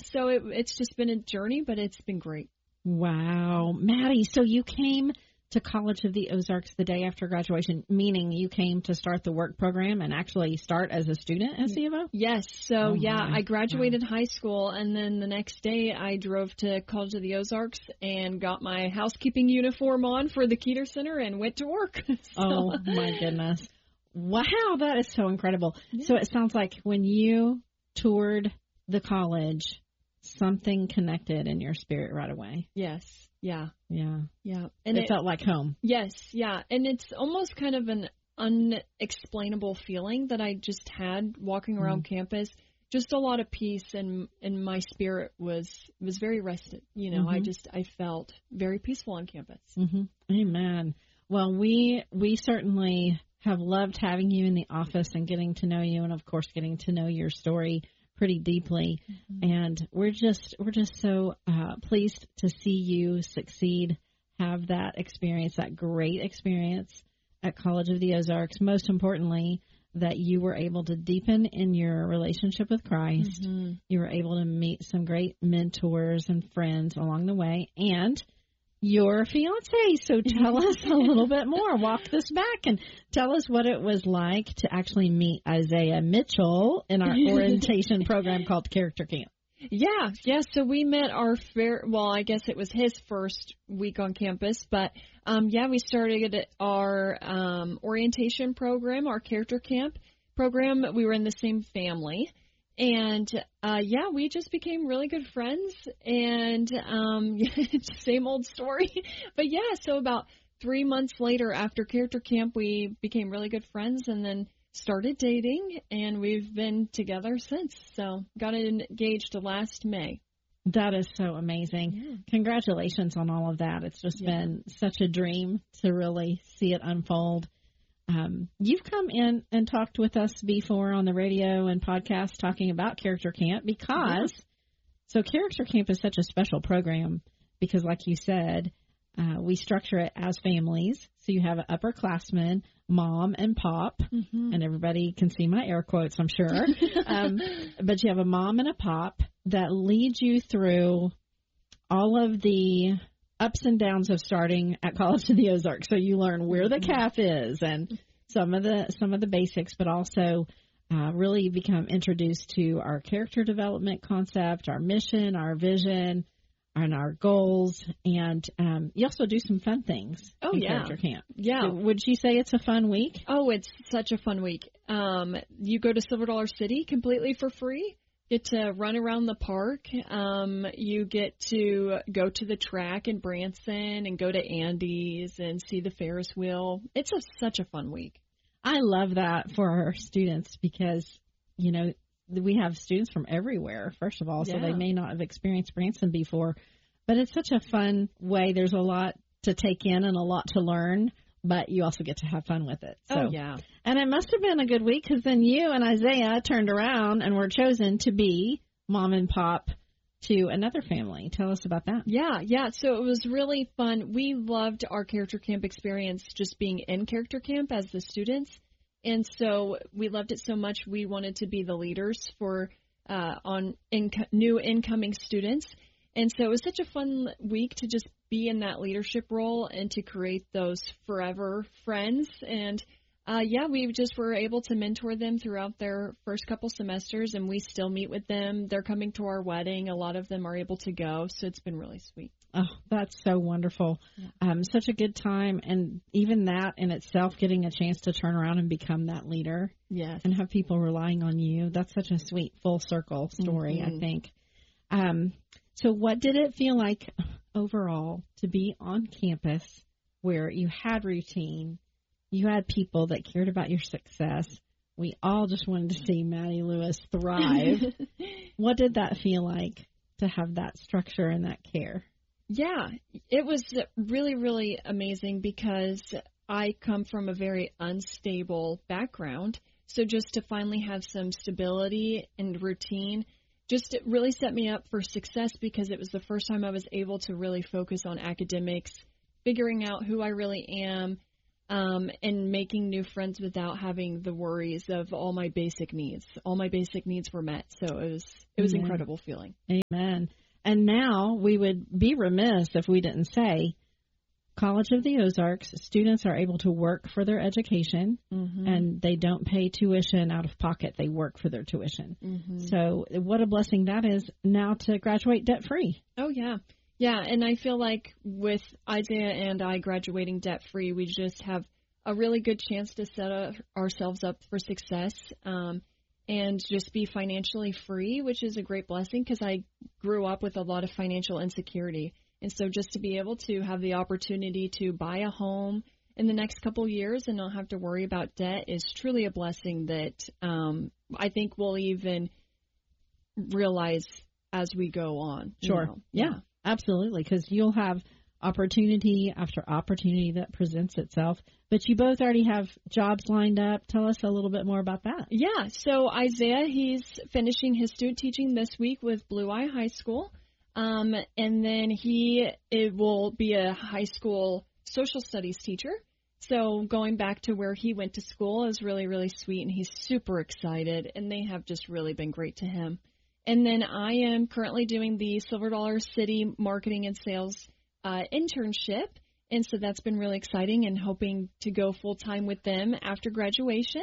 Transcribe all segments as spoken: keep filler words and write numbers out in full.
so it, it's just been a journey, but it's been great. Wow. Maddie, so you came to College of the Ozarks the day after graduation, meaning you came to start the work program and actually start as a student at C of O? Yes. So, oh yeah, my. I graduated wow. high school, and then the next day I drove to College of the Ozarks and got my housekeeping uniform on for the Keeter Center and went to work. so. Oh, my goodness. Wow, that is so incredible. Yeah. So it sounds like when you toured the college, something connected in your spirit right away. Yes. Yeah. Yeah. Yeah. And it, it felt like home. Yes. Yeah. And it's almost kind of an unexplainable feeling that I just had walking around mm-hmm. campus. Just a lot of peace, and and my spirit was was very rested. You know, mm-hmm. I just I felt very peaceful on campus. Mm-hmm. Amen. Well, we we certainly have loved having you in the office and getting to know you, and of course getting to know your story pretty deeply. Mm-hmm. And we're just we're just so uh, pleased to see you succeed, have that experience, that great experience at College of the Ozarks. Most importantly, that you were able to deepen in your relationship with Christ. Mm-hmm. You were able to meet some great mentors and friends along the way, and your fiance. So tell us a little bit more. Walk this back and tell us what it was like to actually meet Isaiah Mitchell in our orientation program called Character Camp. Yeah, yeah. So we met our fair, well, I guess it was his first week on campus, but um, yeah, we started our um, orientation program, our Character Camp program. We were in the same family. And, uh, yeah, we just became really good friends, and um, same old story. But, yeah, so about three months later after Character Camp, we became really good friends and then started dating, and we've been together since. So got engaged last May. That is so amazing. Yeah. Congratulations on all of that. It's just yeah. been such a dream to really see it unfold. Um, you've come in and talked with us before on the radio and podcast talking about Character Camp because, yeah. so Character Camp is such a special program because, like you said, uh, we structure it as families. So you have an upperclassman, mom, and pop, mm-hmm. and everybody can see my air quotes, I'm sure. um, but you have a mom and a pop that lead you through all of the ups and downs of starting at College of the Ozarks. So you learn where the calf is and some of the some of the basics, but also uh, really become introduced to our character development concept, our mission, our vision, and our goals. And um, you also do some fun things oh, in yeah. Character Camp. Yeah. So would you say it's a fun week? Oh, it's such a fun week. Um, you go to Silver Dollar City completely for free. Get to run around the park. Um, you get to go to the track in Branson and go to Andy's and see the Ferris wheel. It's a, such a fun week. I love that for our students because, you know, we have students from everywhere, first of all, so yeah. they may not have experienced Branson before. But it's such a fun way. There's a lot to take in and a lot to learn, but you also get to have fun with it. So. Oh, yeah. And it must have been a good week because then you and Isaiah turned around and were chosen to be mom and pop to another family. Tell us about that. Yeah, yeah. So it was really fun. We loved our Character Camp experience just being in Character Camp as the students. And so we loved it so much we wanted to be the leaders for uh, on inc- new incoming students. And so it was such a fun week to just be in that leadership role and to create those forever friends. And, uh, yeah, we just were able to mentor them throughout their first couple semesters, and we still meet with them. They're coming to our wedding. A lot of them are able to go, so it's been really sweet. Oh, that's so wonderful. Yeah. Um, such a good time. And even that in itself, getting a chance to turn around and become that leader. Yes. And have people relying on you. That's such a sweet full circle story, mm-hmm. I think. Um, so what did it feel like overall to be on campus where you had routine, you had people that cared about your success? We all just wanted to see Maddie Lewis thrive. What did that feel like to have that structure and that care? Yeah, it was really, really amazing because I come from a very unstable background. So just to finally have some stability and routine just really set me up for success because it was the first time I was able to really focus on academics, figuring out who I really am, um, and making new friends without having the worries of all my basic needs. All my basic needs were met, so it was it was an Amen. incredible feeling. Amen. And now we would be remiss if we didn't say, College of the Ozarks, students are able to work for their education, Mm-hmm. and they don't pay tuition out of pocket. They work for their tuition. Mm-hmm. So what a blessing that is now to graduate debt-free. Oh, yeah. Yeah, and I feel like with Isaiah and I graduating debt-free, we just have a really good chance to set a, ourselves up for success um, and just be financially free, which is a great blessing because I grew up with a lot of financial insecurity. And so just to be able to have the opportunity to buy a home in the next couple years and not have to worry about debt is truly a blessing that um, I think we'll even realize as we go on. you Sure. know. Yeah, absolutely, because you'll have opportunity after opportunity that presents itself. But you both already have jobs lined up. Tell us a little bit more about that. Yeah, so Isaiah, he's finishing his student teaching this week with Blue Eye High School. Um, and then he it will be a high school social studies teacher. So going back to where he went to school is really, really sweet, and he's super excited, and they have just really been great to him. And then I am currently doing the Silver Dollar City marketing and sales uh, internship, and so that's been really exciting and hoping to go full-time with them after graduation.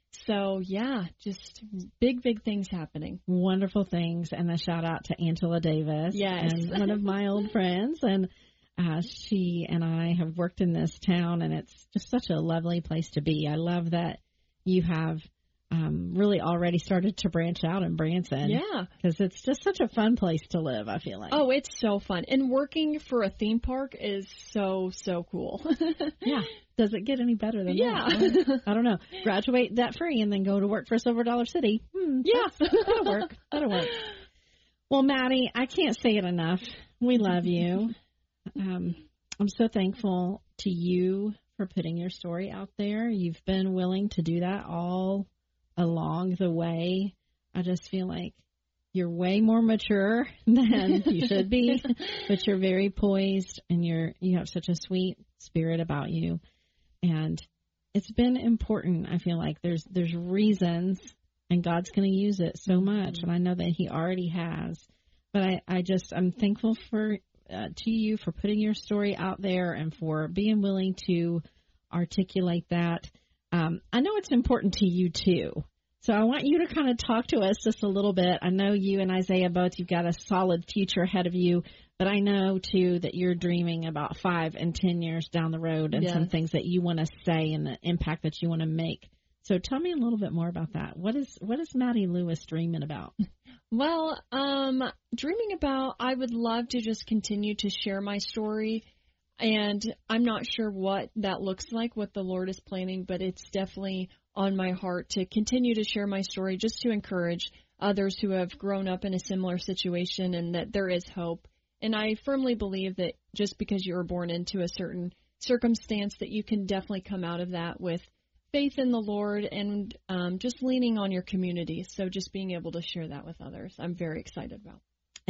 So, yeah, just big, big things happening. Wonderful things, and a shout out to Angela Davis, Yes. and one of my old friends, and uh, she and I have worked in this town, and it's just such a lovely place to be. I love that you have um, really already started to branch out in Branson. Yeah. Because it's just such a fun place to live, I feel like. Oh, it's so fun. And working for a theme park is so, so cool. Yeah. Does it get any better than Yeah. that? I don't know. Graduate debt-free and then go to work for Silver Dollar City. Hmm, Yeah. That'll work. That'll work. Well, Maddie, I can't say it enough. We love you. Um, I'm so thankful to you for putting your story out there. You've been willing to do that all along the way. I just feel like you're way more mature than you should be, but you're very poised, and you're you have such a sweet spirit about you. And it's been important. I feel like there's there's reasons, and God's going to use it so much, and I know that He already has. But I, I just I'm thankful for uh, to you for putting your story out there and for being willing to articulate that. Um, I know it's important to you too. So I want you to kind of talk to us just a little bit. I know you and Isaiah both, you've got a solid future ahead of you, but I know too that you're dreaming about five and ten years down the road and Yes. some things that you want to say and the impact that you want to make. So tell me a little bit more about that. What is what is Maddie Lewis dreaming about? Well, um, dreaming about, I would love to just continue to share my story. And I'm not sure what that looks like, what the Lord is planning, but it's definitely on my heart to continue to share my story, just to encourage others who have grown up in a similar situation and that there is hope. And I firmly believe that just because you were born into a certain circumstance, that you can definitely come out of that with faith in the Lord and um, just leaning on your community. So just being able to share that with others, I'm very excited about.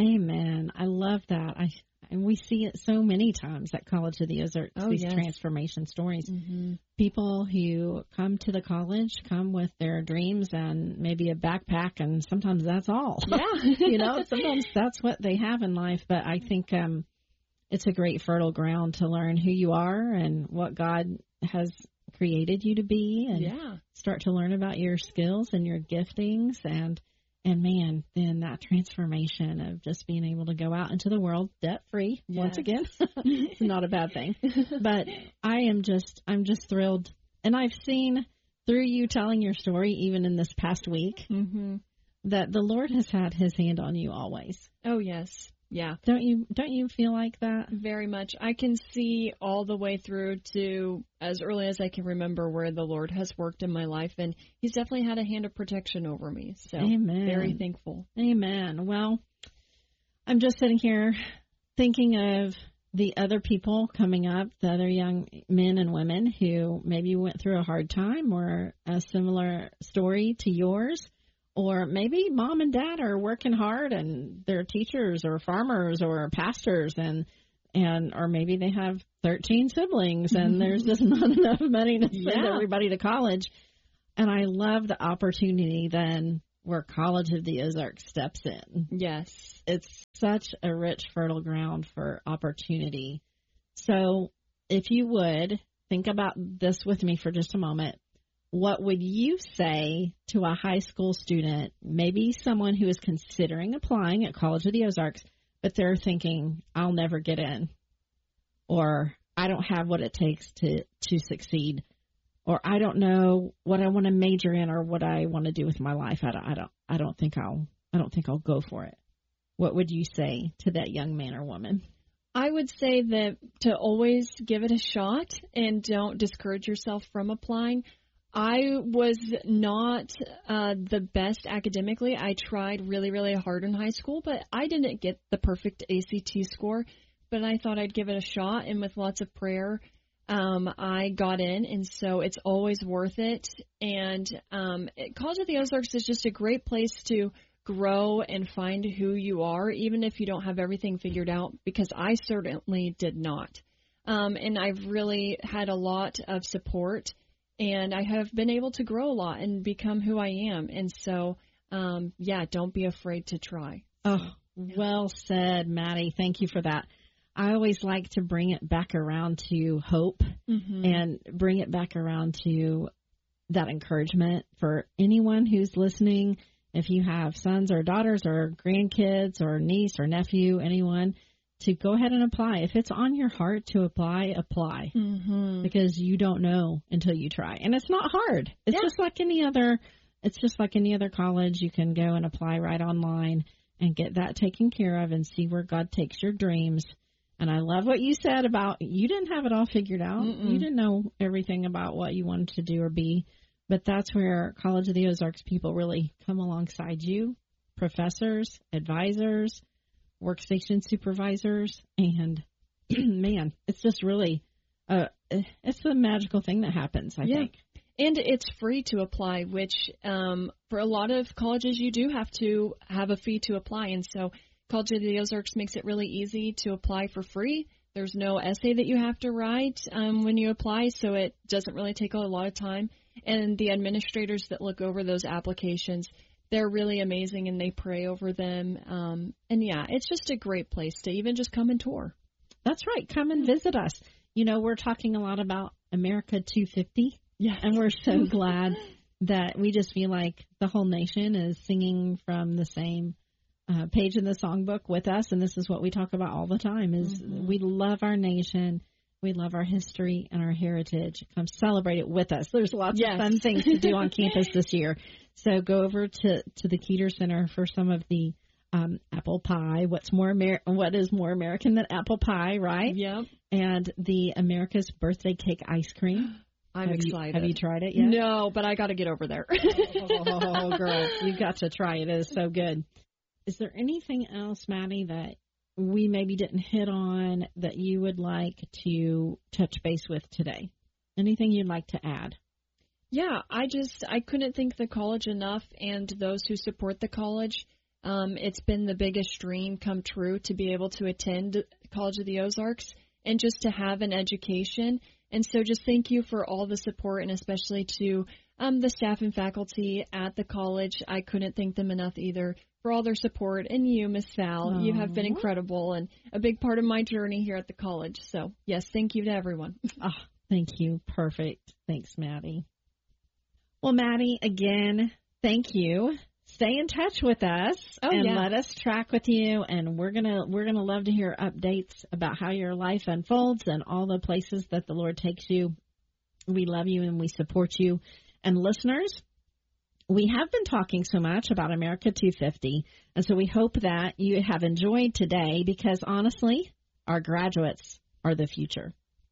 Amen. I love that. I and we see it so many times at College of the Ozarks, Oh, these yes. transformation stories. Mm-hmm. People who come to the college come with their dreams and maybe a backpack, and sometimes that's all. Yeah. You know, sometimes that's what they have in life. But I think um, it's a great fertile ground to learn who you are and what God has created you to be, and Yeah. start to learn about your skills and your giftings, and and man, then that transformation of just being able to go out into the world debt free. Yes. Once again, it's not a bad thing. But I am just I'm just thrilled, and I've seen through you telling your story, even in this past week, Mm-hmm. that the Lord has had His hand on you always. Oh, yes. Yeah, Don't you don't you feel like that? very much. I can see all the way through to as early as I can remember where the Lord has worked in my life, and He's definitely had a hand of protection over me. So Amen. very thankful. Amen. Well, I'm just sitting here thinking of the other people coming up, the other young men and women who maybe went through a hard time or a similar story to yours. Or maybe mom and dad are working hard and they're teachers or farmers or pastors, and and or maybe they have thirteen siblings and there's just not enough money to send Yeah. everybody to college. And I love the opportunity then where College of the Ozarks steps in. Yes. It's such a rich, fertile ground for opportunity. So if you would think about this with me for just a moment, what would you say to a high school student, maybe someone who is considering applying at College of the Ozarks, but they're thinking, I'll never get in, or I don't have what it takes to, to succeed, or I don't know what I want to major in or what I want to do with my life. I don't, I don't, I don't think I'll, I don't think I'll go for it. What would you say to that young man or woman? I would say that to always give it a shot and don't discourage yourself from applying. I was not uh, the best academically. I tried really, really hard in high school, but I didn't get the perfect A C T score. But I thought I'd give it a shot, and with lots of prayer, um, I got in, and so it's always worth it. And um, College of the Ozarks is just a great place to grow and find who you are, even if you don't have everything figured out, because I certainly did not. Um, and I've really had a lot of support, and I have been able to grow a lot and become who I am. And so, um, yeah, don't be afraid to try. Oh, well said, Maddie. Thank you for that. I always like to bring it back around to hope Mm-hmm. and bring it back around to that encouragement for anyone who's listening. If you have sons or daughters or grandkids or niece or nephew, anyone, to go ahead and apply. If it's on your heart to apply, apply. Mm-hmm. Because you don't know until you try. And it's not hard. It's Yeah. just like any other, it's just like any other college. You can go and apply right online and get that taken care of and see where God takes your dreams. And I love what you said about you didn't have it all figured out. Mm-mm. You didn't know everything about what you wanted to do or be. But that's where College of the Ozarks people really come alongside you, professors, advisors, workstation supervisors, and man, it's just really, uh, it's a magical thing that happens, I Yeah. think. And it's free to apply, which um, for a lot of colleges you do have to have a fee to apply. And so College of the Ozarks makes it really easy to apply for free. There's no essay that you have to write um, when you apply, so it doesn't really take a lot of time. And the administrators that look over those applications, they're really amazing, and they pray over them. Um, and, yeah, it's just a great place to even just come and tour. That's right. Come and visit us. You know, we're talking a lot about America two fifty. Yeah. And we're so glad that we just feel like the whole nation is singing from the same uh, page in the songbook with us. And this is what we talk about all the time is Mm-hmm. we love our nation. We love our history and our heritage. Come celebrate it with us. There's lots Yes. of fun things to do on campus this year. So go over to, to the Keeter Center for some of the um, apple pie. What's more Amer- What is more American than apple pie, right? Yep. And the America's Birthday Cake Ice Cream. I'm have excited. You, have you tried it yet? No, but I got to get over there. Oh, girl, you've got to try it. It is so good. Is there anything else, Maddie, that we maybe didn't hit on that you would like to touch base with today? Anything you'd like to add? Yeah, I just, I couldn't thank the college enough and those who support the college. Um, it's been the biggest dream come true to be able to attend College of the Ozarks and just to have an education. And so just thank you for all the support, and especially to um, the staff and faculty at the college. I couldn't thank them enough either for all their support. And you, Miss Val, Aww. you have been incredible and a big part of my journey here at the college. So, yes, thank you to everyone. Oh, thank you. Perfect. Thanks, Maddie. Well, Maddie, again, thank you. Stay in touch with us Oh, and yeah. let us track with you. And we're gonna we're gonna love to hear updates about how your life unfolds and all the places that the Lord takes you. We love you and we support you. And listeners, we have been talking so much about America two fifty, and so we hope that you have enjoyed today, because honestly, our graduates are the future.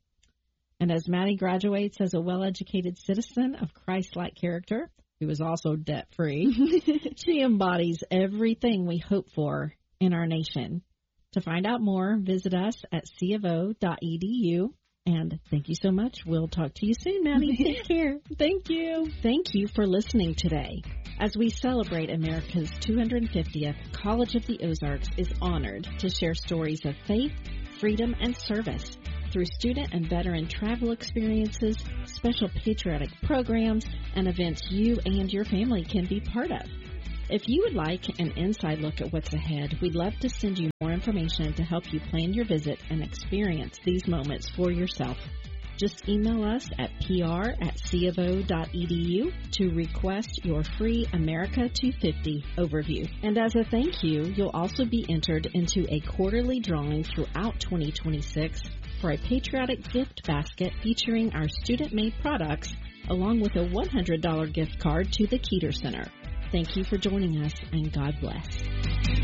And as Maddie graduates as a well-educated citizen of Christ-like character, who is also debt-free, she embodies everything we hope for in our nation. To find out more, visit us at c of o dot e d u. And thank you so much. We'll talk to you soon, Maddie. Take care. Thank you. Thank you for listening today. As we celebrate America's two hundred fiftieth, College of the Ozarks is honored to share stories of faith, freedom, and service through student and veteran travel experiences, special patriotic programs, and events you and your family can be part of. If you would like an inside look at what's ahead, we'd love to send you more information to help you plan your visit and experience these moments for yourself. Just email us at p r at c of o dot e d u to request your free America two fifty overview. And as a thank you, you'll also be entered into a quarterly drawing throughout twenty twenty-six for a patriotic gift basket featuring our student-made products, along with a one hundred dollars gift card to the Keeter Center. Thank you for joining us, and God bless.